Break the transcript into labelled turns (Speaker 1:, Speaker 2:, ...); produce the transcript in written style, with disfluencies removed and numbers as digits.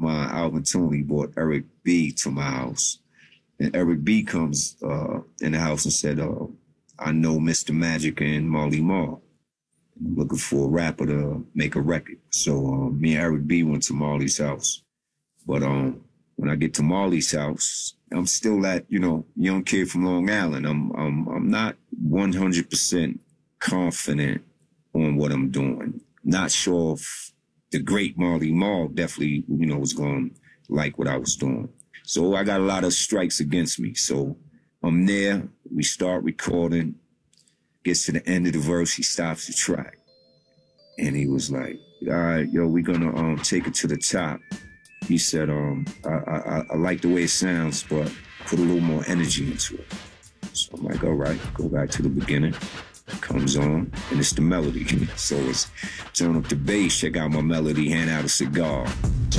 Speaker 1: of mine, Alvin Tooney, brought Eric B to my house. And Eric B comes in the house and said, I know Mr. Magic and Marley Marl. I'm looking for a rapper to make a record. So me and Eric B went to Marley's house. But when I get to Marley's house, I'm still that, young kid from Long Island. I'm not 100% confident on what I'm doing. Not sure if the great Marley Marl definitely, was going to like what I was doing. So I got a lot of strikes against me. So I'm there. We start recording. Gets to the end of the verse. He stops the track. And he was like, all right, yo, we're going to take it to the top. He said, I like the way it sounds, but put a little more energy into it. So I'm like, all right, go back to the beginning. Comes on, and it's the melody. So it's turn up the bass, check out my melody, hand out a cigar.